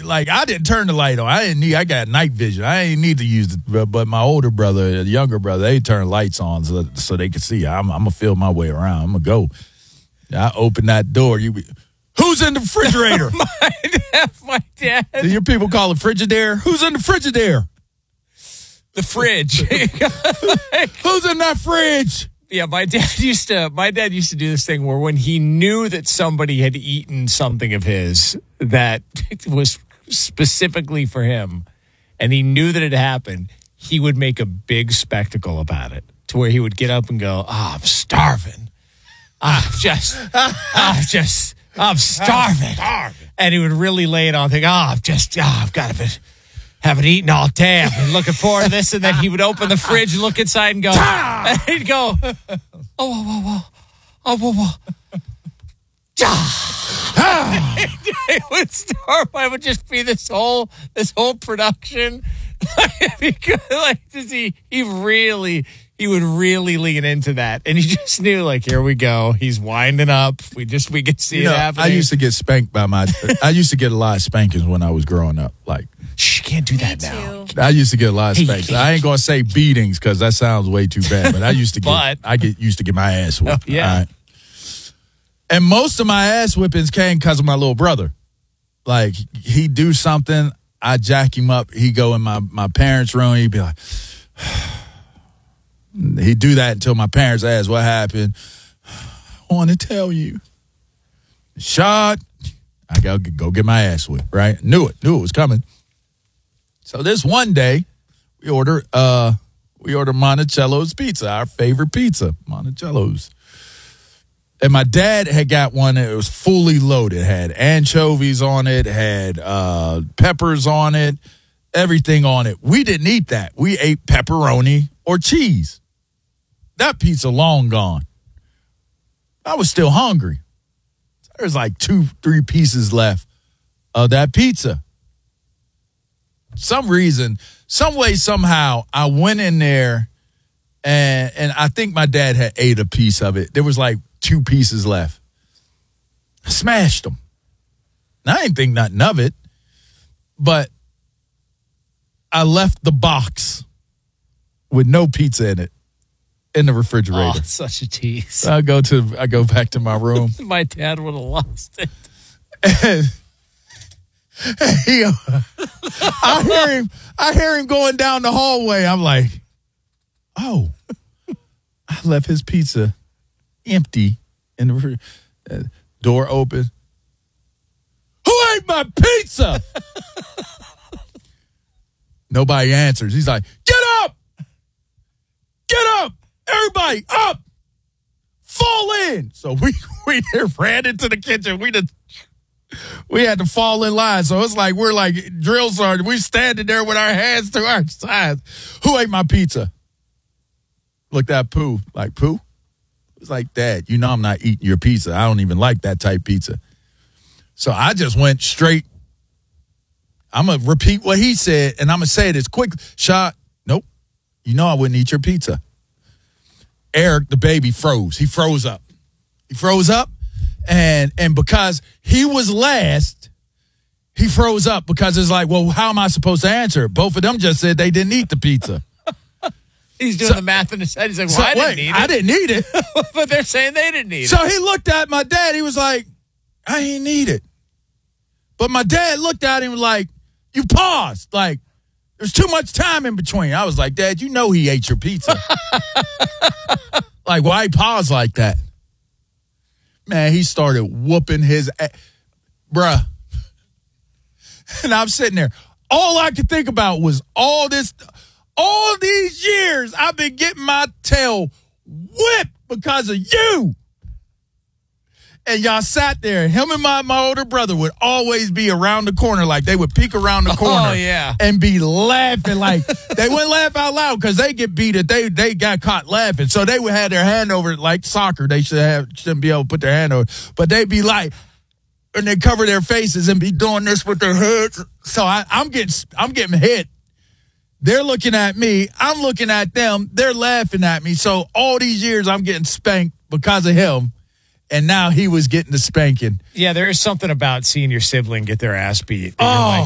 like I didn't turn the light on. I got night vision. I didn't need to use it. But my older brother, the younger brother, they turn lights on so they can see. I'm gonna feel my way around. I'm gonna go. I open that door. Who's in the refrigerator? My dad. Do your people call it Frigidaire? Who's in the Frigidaire? The fridge. Who's in that fridge? Yeah, my dad used to do this thing where when he knew that somebody had eaten something of his that was specifically for him, and he knew that it happened, he would make a big spectacle about it to where he would get up and go, I'm starving. I'm starving. And he would really lay it on, think, I've got to be. Haven't eaten all day. I've been looking forward to this. And then he would open the fridge and look inside and go, and he'd go, It would start. It would just be this whole production. He would really lean into that, and you just knew, like, here we go. He's winding up. We could see it happening. I used to get spanked I used to get a lot of spankings when I was growing up. Like, shh, can't do that now. I used to get a lot of spankings. I ain't gonna say beatings because that sounds way too bad. But I used to used to get my ass whipped. Oh, yeah. Right? And most of my ass whippings came because of my little brother. Like, he'd do something, I'd jack him up. He'd go in my parents' room. He'd be like, he'd do that until my parents asked what happened. I want to tell you. Shot. I gotta go get my ass whipped, right? Knew it was coming. So this one day, we order Monticello's pizza, our favorite pizza, Monticello's. And my dad had got one that was fully loaded. It had anchovies on it, had peppers on it, everything on it. We didn't eat that. We ate pepperoni or cheese. That pizza long gone. I was still hungry. There's like 2-3 pieces left of that pizza. Some reason, some way, somehow, I went in there and I think my dad had ate a piece of it. There was like 2 pieces left. I smashed them. I didn't think nothing of it, but I left the box with no pizza in it in the refrigerator. Oh, such a tease. So I go back to my room. My dad would have lost it. And I hear him going down the hallway. I'm like, oh, I left his pizza empty in the refrigerator. Door open. Who ate my pizza? Nobody answers. He's like, get up! Get up! Everybody up! Fall in! So we ran into the kitchen. We had to fall in line. So it's like we're like drill sergeants. We standing there with our hands to our sides. Who ate my pizza? Looked at Pooh. Like, Pooh? It's like, Dad, you know I'm not eating your pizza. I don't even like that type pizza. So I just went straight. I'm going to repeat what he said, and I'm going to say it as quick. Shot, nope. You know I wouldn't eat your pizza. Eric, the baby, froze. He froze up. And because he was last, he froze up because it's like, well, how am I supposed to answer? Both of them just said they didn't eat the pizza. He's doing the math in his head. He's like, well, I didn't eat it. But they're saying they didn't eat it. So he looked at my dad. He was like, I ain't eat it. But my dad looked at him like, you paused. Like, there's too much time in between. I was like, Dad, you know he ate your pizza. Like, why pause like that? Man, he started whooping his bruh. And I'm sitting there. All I could think about was all these years I've been getting my tail whipped because of you. And y'all sat there. Him and my older brother would always be around the corner. Like, they would peek around the corner and be laughing. Like, they wouldn't laugh out loud because they get beat it. They got caught laughing. So they would have their hand over it like soccer. They shouldn't be able to put their hand over it. But they'd be like, and they cover their faces and be doing this with their heads. So I'm getting hit. They're looking at me. I'm looking at them. They're laughing at me. So all these years I'm getting spanked because of him. And now he was getting the spanking. Yeah, there is something about seeing your sibling get their ass beat. Oh.